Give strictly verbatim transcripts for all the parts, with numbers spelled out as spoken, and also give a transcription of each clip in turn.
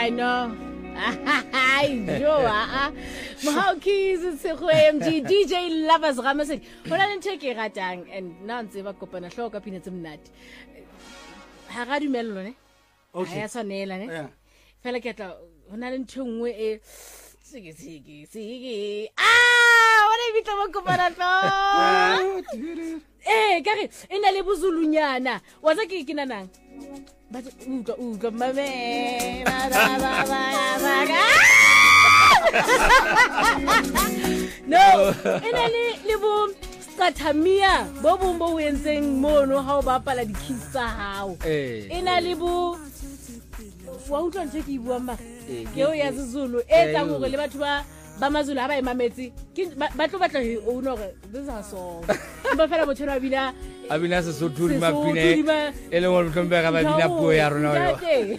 I know. Ai jo a Mahau Keys se go M G D J Lovers Ramase hona le ntse ke ratang and now ntse ba kopana hloka pina tse mnati ha ga dumello ne okay ya tsanela ne yeah fela ke tla hona le ntse ngwe e sigi sigi sigi ah wona e bitla ba kopana to eh kare ena le buzulunyana wa tsa ke kinanang but uga uga mame ba ba ba ba no ena le le bo skathamia bo bombo wenseng mono ha o bapala di keys tsa hao ena le bo wa utlwa ntse ke bua ma ke o ya Zulu e tsa go le batho ba ba mazulu ha ba emametsi ba tlo batla o no re this is so ba fela motho wa bina abina se sothuri mapine ele mo tlombega ba bina puo ya rona yo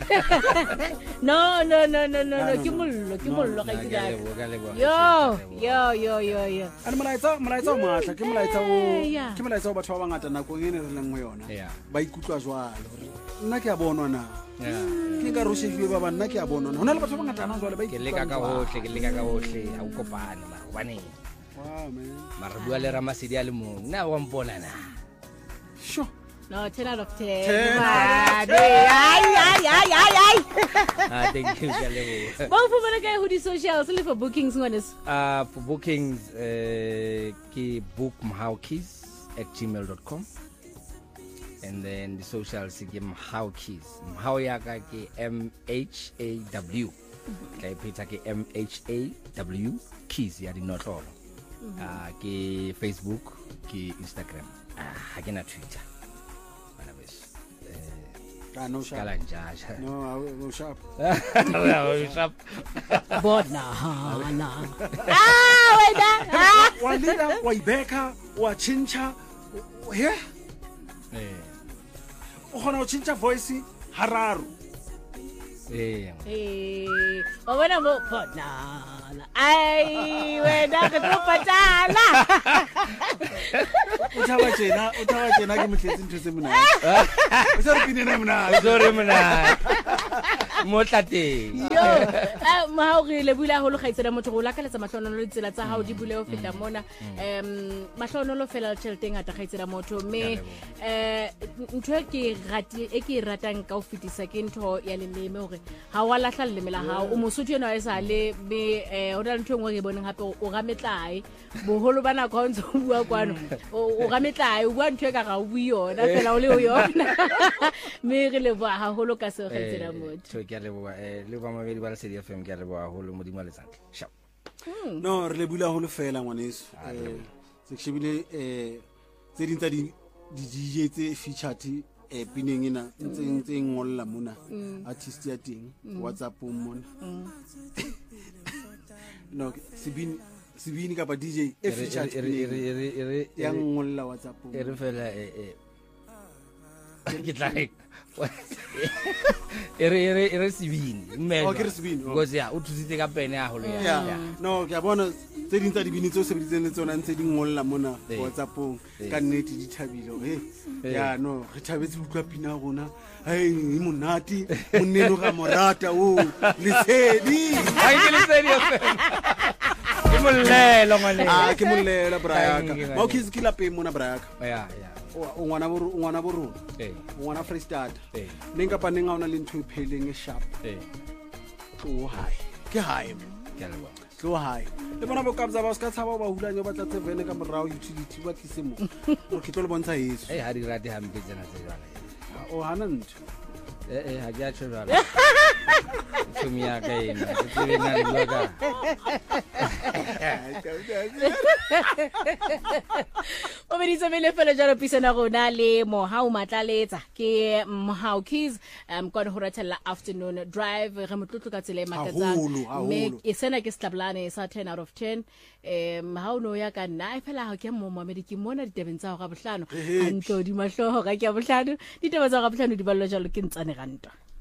no no no no no no ke mollo ke mollo ga ke yo yo yo yo yo ana molaetsa molaetsa o matla ke molaetsa o ke molaetsa o batho ba bangata nako e ne re leng mo yona ba ikutlwa jwalo nna ke a bonwa na ke ka roshe jwe ba bana ke a bonwa hona le batho ba ngata na jwale ba ke leka ka hohle ke leka ka hohle ha o kopane mara bane wow man mara bua le Ramasedi a le mong na wa mpona na sure no ten out of ten ai ai ai ai ai ah thank you galebo ba fu bona ka ho di socials le for bookings ngwanes uh for bookings uh ke book mahau keys at gmail dot com and then the socials ke Mahau Keys Mahau ya ka ke M H A W ka ipita ke M H A W Keys ya di notlolo ah ke Facebook ke Instagram ah ha ke na Twitter bana bes eh ka no sharp kala njaja no no sharp no sharp bodna na ah weda wa lida wa ibeka wa chincha he eh o khona o chincha voice hararu eh eh o bona mo bodna ai weda ke tlo patala o thawa tjena o thawa tjena ke mhletse ntho tse mona o sa re pinene mona sorry mona motlate yo Mahau re le bula ho lo khaitsela motho go lakaletsa mahlonolo le tsela tsa hao di bule o feta mona em mahlonolo fela tšhelete ngata khaitsela motho me eh ntho ke rati e ke ratang ka o fitisa ke ntho ya leleme hore ha wa lahla leleme la hao o mosotho ena wa isa le be eh o dala ntho ngwe ke boneng hape o ga metlae boholo bana ka ntse o bua kwano o ga metlae o bua ntho e ka ga o bui yona fela o le o yona me re le bua ha holo ka se khaitsela motho ke le bua eh le ba mabedi ba Lesedi F M ke le bua holo modimo le tsantla sharp no re le bula holo fela ngwaneso eh se shebile eh tse dintsa di di D J tse featured e pineng ena ntse ntse ngolla mona artist ya teng WhatsApp mona no sibini sibini ka ba D J e featured ere ya ngolla WhatsApp ere fela eh ke tla ere ere ere sibini mmelo okay sibini because ya o thusitse ka pene ya holo ya no ke a bona tse dintsa di bini tse o sebeditseng le tsona ntse di ngolla mona WhatsAppong ka nnete di thabile he ya no re thabetse utlwa pina rona ai monati monnelo ga morata o Lesedi ha ke Lesedi ke mollelo ngwane ah ke mollelo brayaka Mahau Keys ke lape mona brayaka ya ya o ngwana bo o ngwana bo rona eh o ngwana Freestata eh nenga pa nenga ona le ntho e pheleng e sharp eh o hai ke hai ke le bua tlo hai le bona bo kabza ba ska tshaba ba hulanya ba tla tsevene ka morao utility ba tlise mo o ke tlo le bontsha yeso eh ha di rate hampe tsena tse jwana o hana ntho eh eh ha ja tshwana tsumia ka ena tsebe na le bua ka o be ditse mele fela jalo pisana rona le Mohau matlaletsa ke Mahau Keys um kwa ho ratela afternoon drive re motlotlo ka tsele makatsa me e sena ke stablane sa ten out of ten em ha uno ya ka nna e fela ha ke mo mamedi ke mona ditebeng tsa ga bohlano a ntlo di mahloho ga ke a bohlano ditebeng tsa ga bohlano di ballo jalo ke ntsane ga ntwa